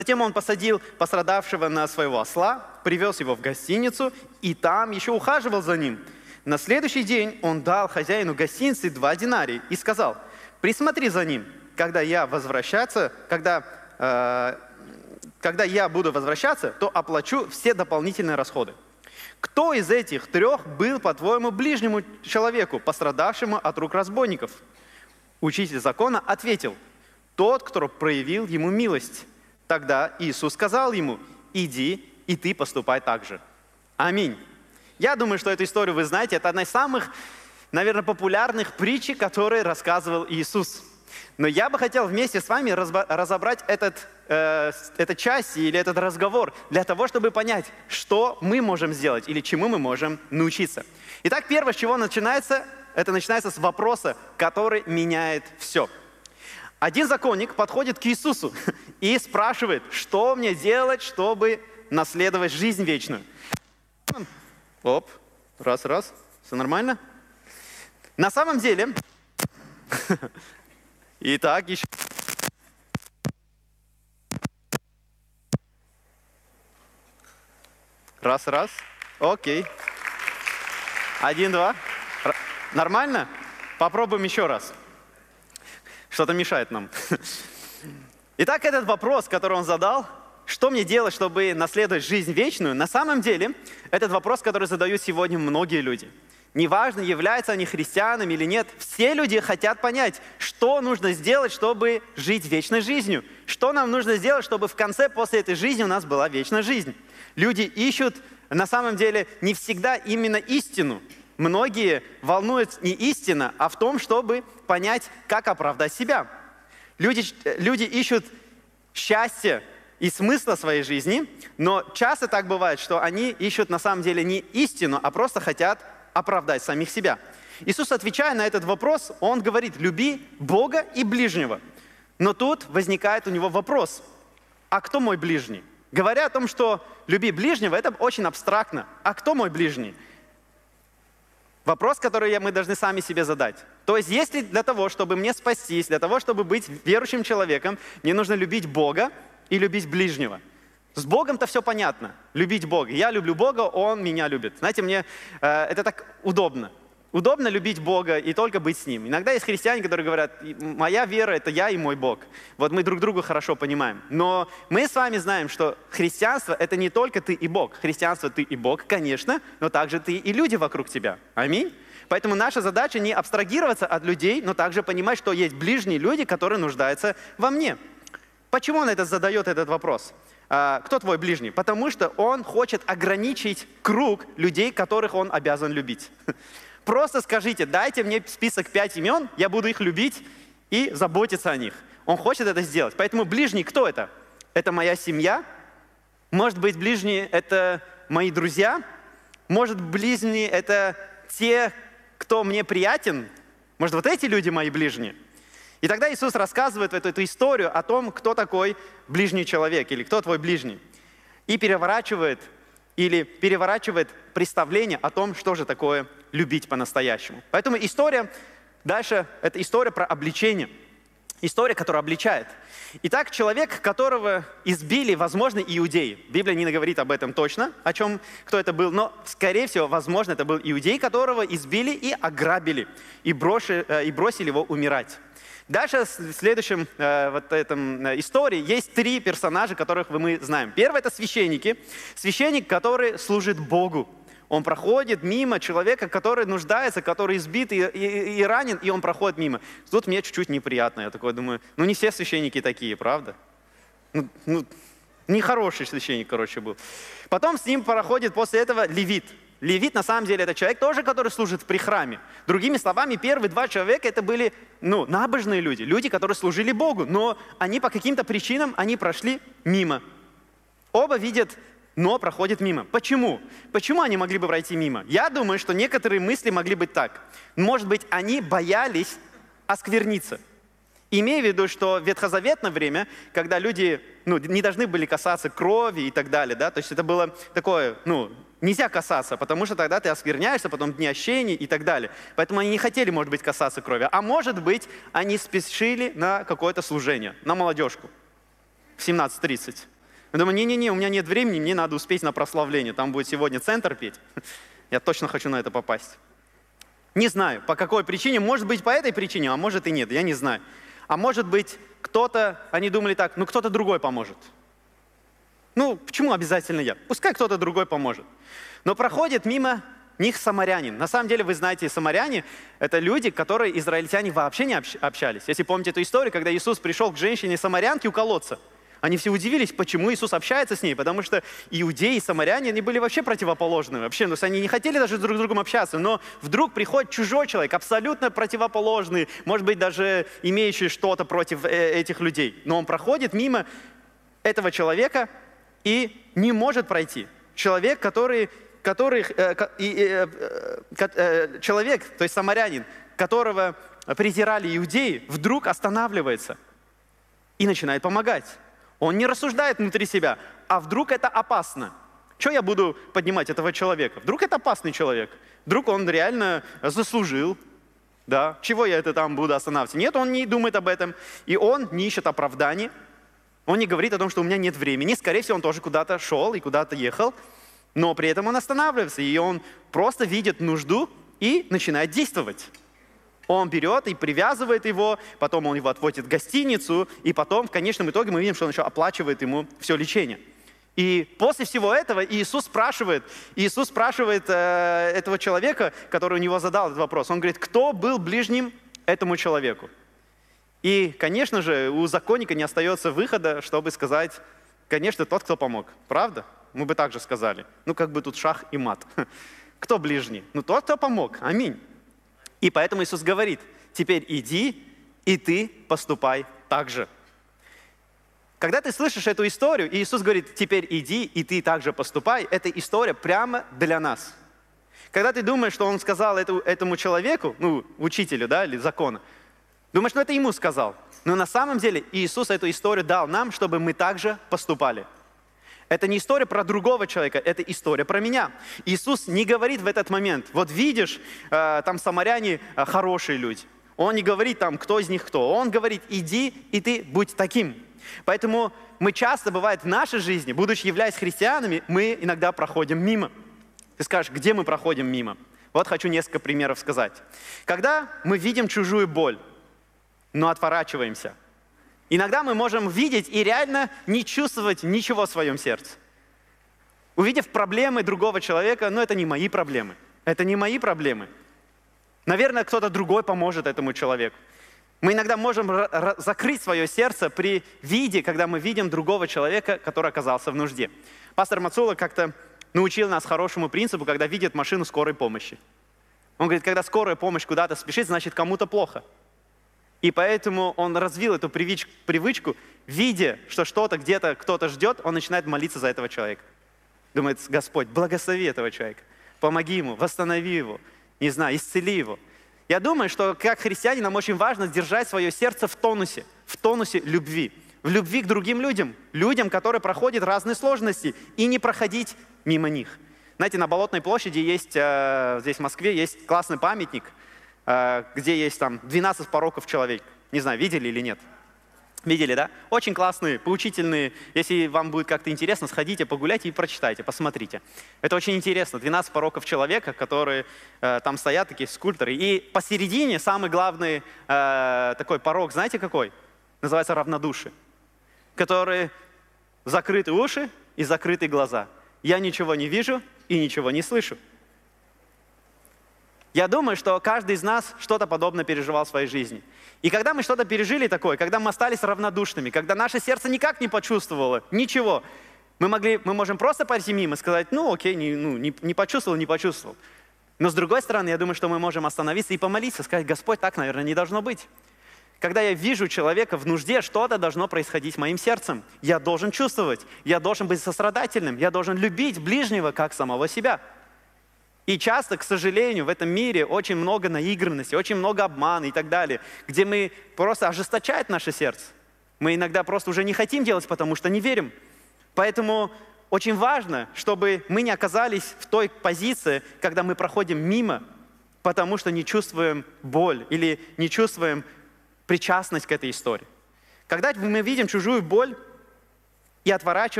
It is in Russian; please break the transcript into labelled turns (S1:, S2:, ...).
S1: Затем он посадил пострадавшего на своего осла, привез его в гостиницу и там еще ухаживал за ним. На следующий день он дал хозяину гостиницы 2 динария и сказал: «Присмотри за ним, когда я буду возвращаться, то оплачу все дополнительные расходы». Кто из этих 3 был, по-твоему, ближнему человеку, пострадавшему от рук разбойников? Учитель закона ответил: тот, кто проявил ему милость. Тогда Иисус сказал ему: иди, и ты поступай так же. Аминь. Я думаю, что эту историю вы знаете. Это одна из самых, наверное, популярных притч, которые рассказывал Иисус. Но я бы хотел вместе с вами разобрать эту часть или этот разговор для того, чтобы понять, что мы можем сделать или чему мы можем научиться. Итак, первое, с чего начинается, это начинается с вопроса, который меняет все. Один законник подходит к Иисусу и спрашивает: что мне делать, чтобы наследовать жизнь вечную? Оп, раз, все нормально? На самом деле, итак, еще... Раз, окей. 1, 2. Нормально? Попробуем еще раз. Что-то мешает нам. Итак, этот вопрос, который он задал, что мне делать, чтобы наследовать жизнь вечную, на самом деле, этот вопрос, который задают сегодня многие люди. Неважно, являются они христианами или нет, все люди хотят понять, что нужно сделать, чтобы жить вечной жизнью. Что нам нужно сделать, чтобы в конце, после этой жизни, у нас была вечная жизнь. Люди ищут, на самом деле, не всегда именно истину. Многие волнуют не истина, а в том, чтобы понять, как оправдать себя. Люди ищут счастья и смысла своей жизни, но часто так бывает, что они ищут на самом деле не истину, а просто хотят оправдать самих себя. Иисус, отвечая на этот вопрос, Он говорит: люби Бога и ближнего. Но тут возникает у него вопрос: а кто мой ближний? Говоря о том, что люби ближнего, это очень абстрактно. А кто мой ближний? Вопрос, который мы должны сами себе задать. То есть, если для того, чтобы мне спастись, для того, чтобы быть верующим человеком, мне нужно любить Бога и любить ближнего. С Богом-то все понятно. Любить Бога. Я люблю Бога, Он меня любит. Знаете, мне это так удобно. Удобно любить Бога и только быть с Ним. Иногда есть христиане, которые говорят: моя вера – это я и мой Бог. Вот мы друг друга хорошо понимаем. Но мы с вами знаем, что христианство – это не только ты и Бог. Христианство – ты и Бог, конечно, но также ты и люди вокруг тебя. Аминь. Поэтому наша задача не абстрагироваться от людей, но также понимать, что есть ближние люди, которые нуждаются во мне. Почему он задает этот вопрос? Кто твой ближний? Потому что он хочет ограничить круг людей, которых он обязан любить. Просто скажите: дайте мне список 5 имен, я буду их любить и заботиться о них. Он хочет это сделать. Поэтому ближний кто это? Это моя семья. Может быть, ближние – это мои друзья. Может, ближние – это те, кто мне приятен. Может, вот эти люди мои ближние. И тогда Иисус рассказывает эту историю о том, кто такой ближний человек или кто твой ближний. И переворачивает представление о том, что же такое любить по-настоящему. Поэтому история дальше – это история про обличение. История, которая обличает. Итак, человек, которого избили, возможно, иудеи. Библия не говорит об этом точно, кто это был, но, скорее всего, возможно, это был иудей, которого избили и ограбили, и бросили его умирать. Дальше в следующем истории есть 3 персонажа, которых мы знаем. Первый – это священники. Священник, который служит Богу. Он проходит мимо человека, который нуждается, который избит и ранен, и он проходит мимо. Тут мне чуть-чуть неприятно. Я такой думаю, не все священники такие, правда? Нехороший священник, был. Потом с ним проходит после этого левит. Левит, на самом деле, это человек тоже, который служит при храме. Другими словами, первые 2 человека это были набожные люди, люди, которые служили Богу, но они по каким-то причинам прошли мимо. Оба видят, но проходят мимо. Почему? Почему они могли бы пройти мимо? Я думаю, что некоторые мысли могли быть так. Может быть, они боялись оскверниться. Имея в виду, что в ветхозаветное время, когда люди не должны были касаться крови и так далее, да, то есть это было такое, нельзя касаться, потому что тогда ты оскверняешься, потом дни ощений и так далее. Поэтому они не хотели, может быть, касаться крови. А может быть, они спешили на какое-то служение, на молодежку в 17:30. Я думаю, не-не-не, у меня нет времени, мне надо успеть на прославление. Там будет сегодня центр петь. Я точно хочу на это попасть. Не знаю, по какой причине. Может быть, по этой причине, а может и нет, я не знаю. А может быть, они думали так, кто-то другой поможет. Почему обязательно я? Пускай кто-то другой поможет. Но проходит мимо них самарянин. На самом деле, вы знаете, самаряне – это люди, которые израильтяне вообще не общались. Если помните эту историю, когда Иисус пришел к женщине-самарянке у колодца, они все удивились, почему Иисус общается с ней, потому что иудеи и самаряне, они были вообще противоположны. Вообще, они не хотели даже друг с другом общаться, но вдруг приходит чужой человек, абсолютно противоположный, может быть, даже имеющий что-то против этих людей. Но он проходит мимо этого человека и не может пройти. Человек, человек, то есть самарянин, которого презирали иудеи, вдруг останавливается и начинает помогать. Он не рассуждает внутри себя, а вдруг это опасно. Что я буду поднимать этого человека? Вдруг это опасный человек? Вдруг он реально заслужил? Да? Чего я это там буду останавливаться? Нет, он не думает об этом. И он не ищет оправданий. Он не говорит о том, что у меня нет времени. Скорее всего, он тоже куда-то шел и куда-то ехал. Но при этом он останавливается. И он просто видит нужду и начинает действовать. Он берет и привязывает его, потом он его отводит в гостиницу, и потом в конечном итоге мы видим, что он еще оплачивает ему все лечение. И после всего этого Иисус спрашивает этого человека, который у него задал этот вопрос, он говорит, кто был ближним этому человеку? И, конечно же, у законника не остается выхода, чтобы сказать, конечно, тот, кто помог. Правда? Мы бы так же сказали. Как бы тут шах и мат. Кто ближний? Тот, кто помог. Аминь. И поэтому Иисус говорит, теперь иди, и ты поступай так же. Когда ты слышишь эту историю, и Иисус говорит, теперь иди, и ты так же поступай, эта история прямо для нас. Когда ты думаешь, что Он сказал этому человеку, учителю, или закона, думаешь, это ему сказал. Но на самом деле Иисус эту историю дал нам, чтобы мы также поступали. Это не история про другого человека, это история про меня. Иисус не говорит в этот момент, вот видишь, там самаряне хорошие люди. Он не говорит там, кто из них кто. Он говорит, иди, и ты будь таким. Поэтому мы часто, бывает, в нашей жизни, будучи являясь христианами, мы иногда проходим мимо. Ты скажешь, где мы проходим мимо? Вот хочу несколько примеров сказать. Когда мы видим чужую боль, но отворачиваемся. Иногда мы можем видеть и реально не чувствовать ничего в своем сердце. Увидев проблемы другого человека, это не мои проблемы. Это не мои проблемы. Наверное, кто-то другой поможет этому человеку. Мы иногда можем закрыть свое сердце при виде, когда мы видим другого человека, который оказался в нужде. Пастор Мацула как-то научил нас хорошему принципу, когда видит машину скорой помощи. Он говорит, когда скорая помощь куда-то спешит, значит кому-то плохо. И поэтому он развил эту привычку, видя, что что-то где-то кто-то ждет, он начинает молиться за этого человека. Думает, Господь, благослови этого человека, помоги ему, восстанови его, исцели его. Я думаю, что как христиане нам очень важно держать свое сердце в тонусе любви. В любви к другим людям, которые проходят разные сложности, и не проходить мимо них. Знаете, на Болотной площади есть, здесь в Москве, есть классный памятник, где есть там 12 пороков человека. Не знаю, видели или нет? Видели, да? Очень классные, поучительные. Если вам будет как-то интересно, сходите, погуляйте и прочитайте, посмотрите. Это очень интересно. 12 пороков человека, которые там стоят, такие скульпторы. И посередине самый главный такой порок, знаете какой? Называется равнодушие. Который закрыты уши и закрыты глаза. Я ничего не вижу и ничего не слышу. Я думаю, что каждый из нас что-то подобное переживал в своей жизни. И когда мы что-то пережили такое, когда мы остались равнодушными, когда наше сердце никак не почувствовало ничего, мы можем просто пойти мимо и сказать, окей, не почувствовал. Но с другой стороны, я думаю, что мы можем остановиться и помолиться, сказать, Господь, так, наверное, не должно быть. Когда я вижу человека в нужде, что-то должно происходить с моим сердцем. Я должен чувствовать, я должен быть сострадательным, я должен любить ближнего, как самого себя. И часто, к сожалению, в этом мире очень много наигранности, очень много обмана и так далее, где мы просто ожесточает наше сердце. Мы иногда просто уже не хотим делать, потому что не верим. Поэтому очень важно, чтобы мы не оказались в той позиции, когда мы проходим мимо, потому что не чувствуем боль или не чувствуем причастность к этой истории. Когда мы видим чужую боль и отворачиваемся,